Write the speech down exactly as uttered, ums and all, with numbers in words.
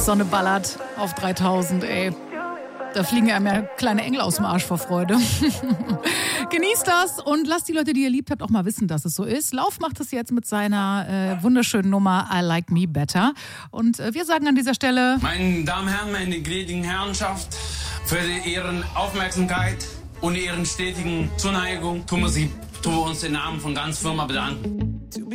Sonne ballert auf dreitausend, ey. Da fliegen einem ja kleine Engel aus dem Arsch vor Freude. Genießt das und lasst die Leute, die ihr liebt habt, auch mal wissen, dass es so ist. Lauf macht es jetzt mit seiner äh, wunderschönen Nummer I Like Me Better. Und äh, wir sagen an dieser Stelle... Meine Damen und Herren, meine gnädigen Herrenschaft, für Ihren Aufmerksamkeit und Ihren stetigen Zuneigung tun wir, Sie, tun wir uns den Namen von ganz Firma bedanken.